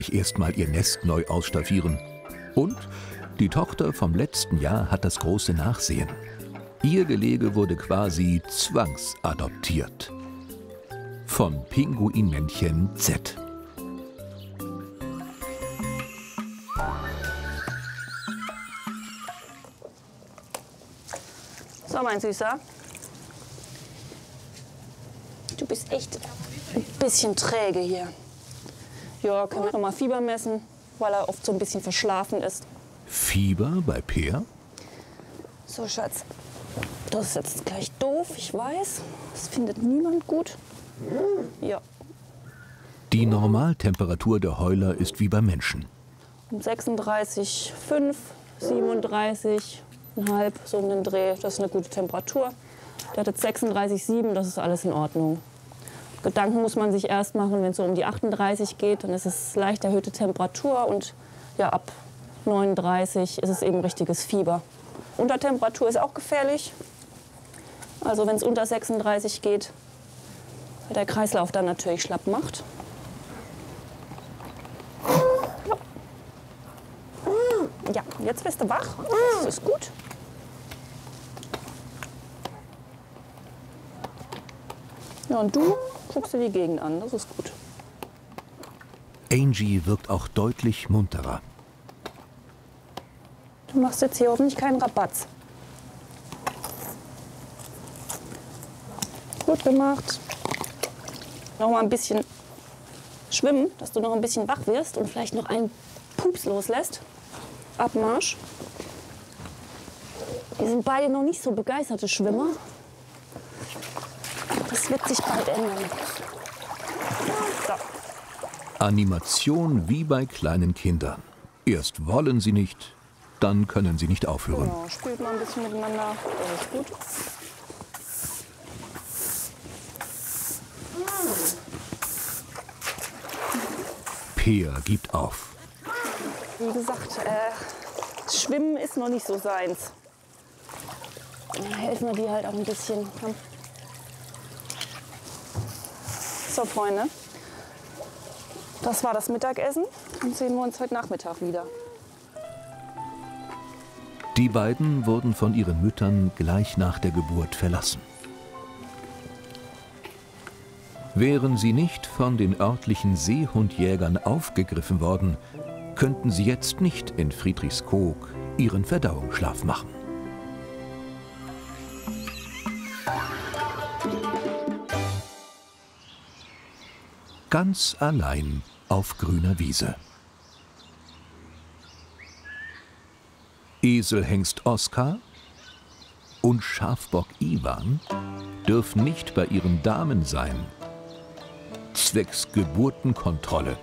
erstmal ihr Nest neu ausstaffieren. Und die Tochter vom letzten Jahr hat das große Nachsehen. Ihr Gelege wurde quasi zwangsadoptiert. Von Pinguinmännchen Z. So, mein Süßer. Du bist echt ein bisschen träge hier. Ja, können wir noch mal Fieber messen, weil er oft so ein bisschen verschlafen ist. Fieber bei Peer? So, Schatz. Das ist jetzt gleich doof, ich weiß. Das findet niemand gut. Ja. Die Normaltemperatur der Heuler ist wie beim Menschen. Um 36,5, 37,5, so um den Dreh. Das ist eine gute Temperatur. Der hat jetzt 36,7, das ist alles in Ordnung. Gedanken muss man sich erst machen, wenn es so um die 38 geht, dann ist es leicht erhöhte Temperatur und ja, ab 39 ist es eben richtiges Fieber. Untertemperatur ist auch gefährlich. Also wenn es unter 36 geht, weil der Kreislauf dann natürlich schlapp macht. Ja, jetzt bist du wach. Das ist gut. Ja, und du guckst dir die Gegend an. Das ist gut. Angie wirkt auch deutlich munterer. Du machst jetzt hier hoffentlich keinen Rabatz. Gut gemacht. Noch mal ein bisschen schwimmen, dass du noch ein bisschen wach wirst und vielleicht noch einen Pups loslässt. Abmarsch. Wir sind beide noch nicht so begeisterte Schwimmer. Das wird sich bald ändern. So. Animation wie bei kleinen Kindern. Erst wollen sie nicht, dann können sie nicht aufhören. Genau, spielt mal ein bisschen miteinander. Das ist gut. Peer gibt auf. Wie gesagt, Schwimmen ist noch nicht so seins. Dann helfen wir dir halt auch ein bisschen. Komm. So, Freunde, das war das Mittagessen. Dann sehen wir uns heute Nachmittag wieder. Die beiden wurden von ihren Müttern gleich nach der Geburt verlassen. Wären sie nicht von den örtlichen Seehundjägern aufgegriffen worden, könnten sie jetzt nicht in Friedrichskoog ihren Verdauungsschlaf machen. Ganz allein auf grüner Wiese. Eselhengst Oskar und Schafbock Iwan dürfen nicht bei ihren Damen sein, zwecks Geburtenkontrolle.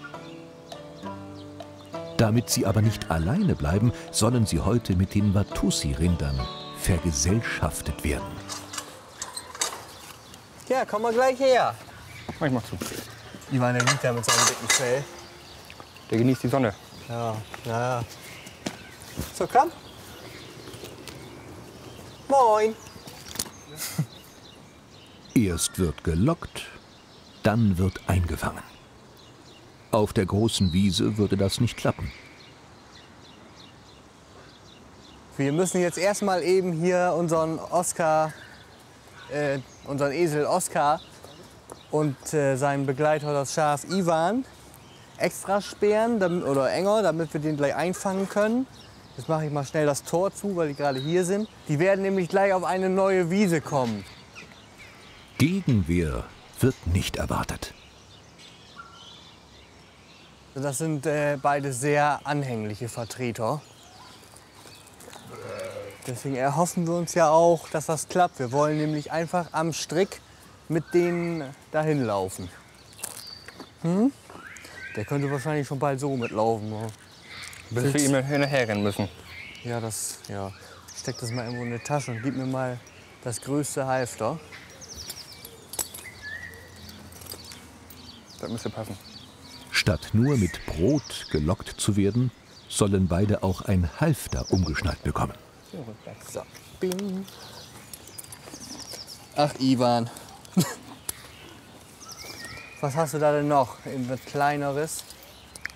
Damit sie aber nicht alleine bleiben, sollen sie heute mit den Watusi-Rindern vergesellschaftet werden. Ja, komm mal gleich her. Ich mach zu. Iwan, der liegt da mit seinem dicken Fell. Der genießt die Sonne. Ja, ja. So, komm. Moin. Erst wird gelockt, dann wird eingefangen. Auf der großen Wiese würde das nicht klappen. Wir müssen jetzt erstmal eben hier unseren Esel Oskar und seinen Begleiter, das Schaf Iwan, extra sperren oder enger, damit wir den gleich einfangen können. Jetzt mache ich mal schnell das Tor zu, weil die gerade hier sind. Die werden nämlich gleich auf eine neue Wiese kommen. Gegenwehr wird nicht erwartet. Das sind beide sehr anhängliche Vertreter. Deswegen erhoffen wir uns ja auch, dass das klappt. Wir wollen nämlich einfach am Strick mit denen dahin laufen. Hm? Der könnte wahrscheinlich schon bald so mitlaufen. Bis wir ihm hinterherrennen müssen. Ja, ja. Ich steck das mal irgendwo in die Tasche und gib mir mal das größte Halfter. Das müsste passen. Statt nur mit Brot gelockt zu werden, sollen beide auch ein Halfter umgeschnallt bekommen. So. Bing. Ach, Iwan. Was hast du da denn noch? Irgendwas Kleineres?